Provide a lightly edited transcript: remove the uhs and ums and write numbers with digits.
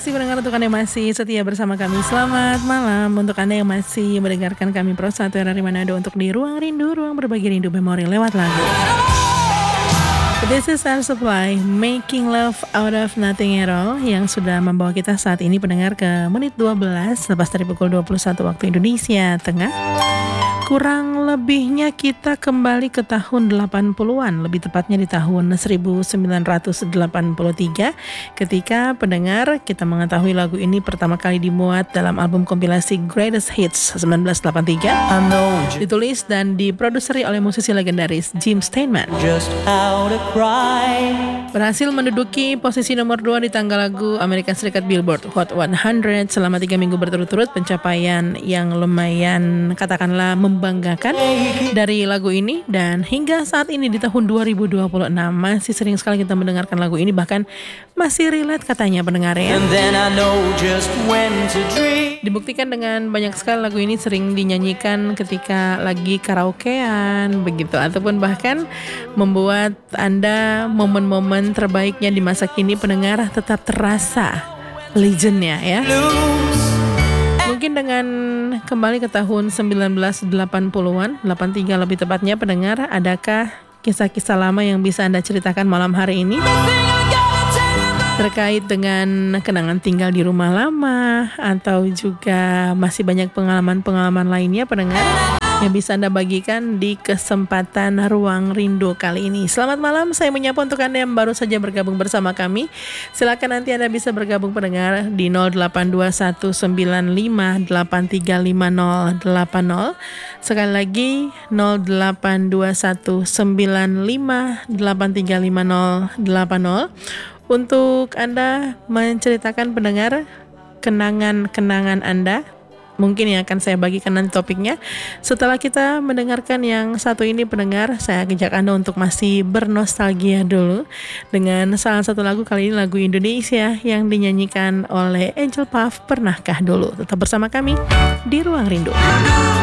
kasih pendengar untuk Anda yang masih setia bersama kami. Selamat malam untuk Anda yang masih mendengarkan kami Pro 1 RRI Manado untuk di Ruang Rindu, ruang berbagi rindu memori lewat lagu. This is Air Supply, Making Love Out of Nothing at All, yang sudah membawa kita saat ini pendengar ke menit 12 lepas dari pukul 21 waktu Indonesia Tengah. Kurang lebihnya kita kembali ke tahun 80-an, lebih tepatnya di tahun 1983, ketika pendengar kita mengetahui lagu ini pertama kali dimuat dalam album kompilasi Greatest Hits 1983, ditulis dan diproduseri oleh musisi legendaris Jim Steinman. Berhasil menduduki posisi nomor 2 di tangga lagu Amerika Serikat Billboard Hot 100 selama 3 minggu berturut-turut, pencapaian yang lumayan katakanlah membanggakan dari lagu ini. Dan hingga saat ini di tahun 2026 masih sering sekali kita mendengarkan lagu ini, bahkan masih relate katanya pendengarnya. Dibuktikan dengan banyak sekali lagu ini sering dinyanyikan ketika lagi karaokean begitu, ataupun bahkan membuat Anda momen-momen terbaiknya di masa kini pendengar tetap terasa legendnya ya. Mungkin dengan kembali ke tahun 1980-an, 83 lebih tepatnya pendengar, adakah kisah-kisah lama yang bisa Anda ceritakan malam hari ini? Terkait dengan kenangan tinggal di rumah lama, atau juga masih banyak pengalaman-pengalaman lainnya pendengar yang bisa Anda bagikan di kesempatan Ruang Rindu kali ini. Selamat malam, saya menyapa untuk Anda yang baru saja bergabung bersama kami. Silakan nanti Anda bisa bergabung pendengar di 082195835080. Sekali lagi 082195835080 untuk Anda menceritakan pendengar kenangan-kenangan Anda. Mungkin yang akan saya bagikan nanti topiknya. Setelah kita mendengarkan yang satu ini pendengar, saya ajak Anda untuk masih bernostalgia dulu dengan salah satu lagu, kali ini lagu Indonesia yang dinyanyikan oleh Angel Puff, Pernahkah Dulu. Tetap bersama kami di Ruang Rindu.